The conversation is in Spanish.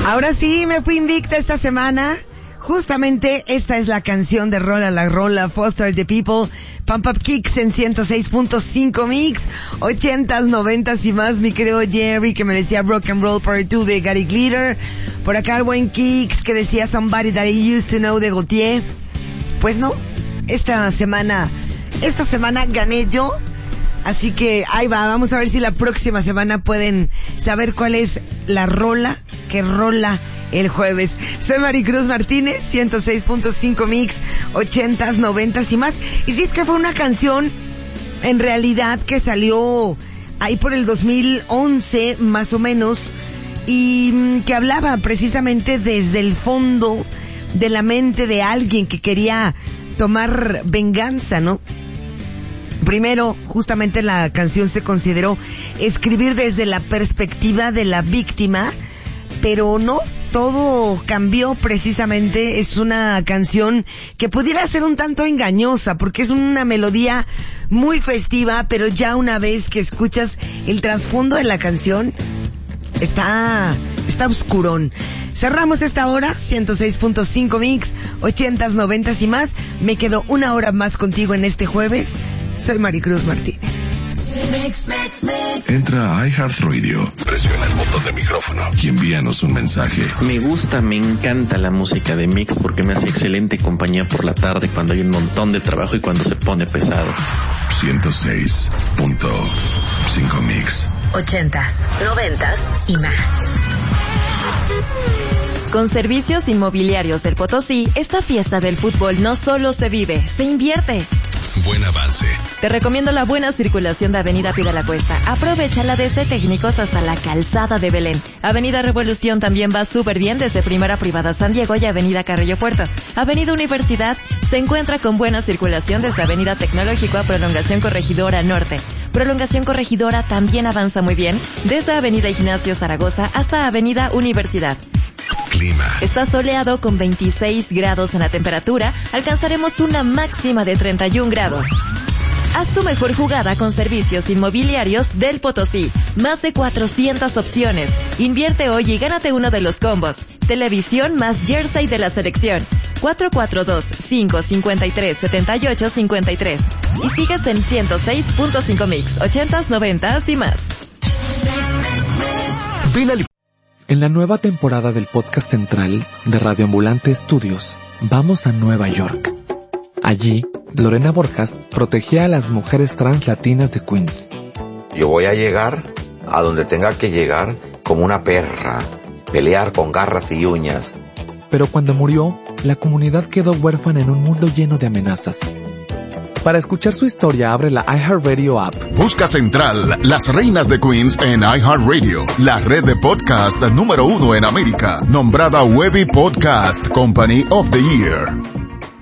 Ahora sí, me fui invicta esta semana. Justamente esta es la canción de Rola la Rola, Foster the People, Pump Up Kicks en 106.5 Mix, 80s, 90s y más, mi querido Jerry que me decía Rock and Roll Part 2 de Gary Glitter, por acá el buen Kicks que decía Somebody That I Used to Know de Gautier. Pues no, esta semana gané yo, así que ahí va, vamos a ver si la próxima semana pueden saber cuál es la rola que rola el jueves. Soy Maricruz Martínez, 106.5 Mix, 80s, 90s y más. Y si es que fue una canción, en realidad, que salió ahí por el 2011, más o menos, y que hablaba precisamente desde el fondo de la mente de alguien que quería tomar venganza, ¿no? Primero, justamente la canción se consideró escribir desde la perspectiva de la víctima, pero no, todo cambió precisamente. Es una canción que pudiera ser un tanto engañosa porque es una melodía muy festiva, pero ya una vez que escuchas el trasfondo de la canción, está oscurón. Cerramos esta hora, 106.5 Mix, 80s, 90s y más. Me quedo una hora más contigo en este jueves. Soy Maricruz Martínez. Entra a iHeartRadio, presiona el botón de micrófono y envíanos un mensaje. Me encanta la música de Mix porque me hace excelente compañía por la tarde cuando hay un montón de trabajo y cuando se pone pesado. 106.5 Mix. 80s, 90s y más. Con Servicios Inmobiliarios del Potosí, esta fiesta del fútbol no solo se vive, se invierte. Buen avance. Te recomiendo la buena circulación de Avenida Pie-de-la-Cuesta. Aprovechala desde Técnicos hasta la Calzada de Belén. Avenida Revolución también va súper bien desde Primera Privada San Diego y Avenida Carrillo Puerto. Avenida Universidad se encuentra con buena circulación desde Avenida Tecnológico a Prolongación Corregidora Norte. Prolongación Corregidora también avanza muy bien desde Avenida Ignacio Zaragoza hasta Avenida Universidad. Clima. Está soleado con 26 grados en la temperatura. Alcanzaremos una máxima de 31 grados. Haz tu mejor jugada con Servicios Inmobiliarios del Potosí. Más de 400 opciones. Invierte hoy y gánate uno de los combos. Televisión más jersey de la selección. 442-553-7853. Y sigues en 106.5 Mix, 80s, 90s y más. En la nueva temporada del podcast central de Radio Ambulante Estudios, vamos a Nueva York. Allí, Lorena Borjas protegía a las mujeres trans latinas de Queens. Yo voy a llegar a donde tenga que llegar como una perra, pelear con garras y uñas. Pero cuando murió, la comunidad quedó huérfana en un mundo lleno de amenazas. Para escuchar su historia, abre la iHeartRadio app. Busca Central, las reinas de Queens en iHeartRadio, la red de podcast número 1 en América, nombrada Webby Podcast Company of the Year.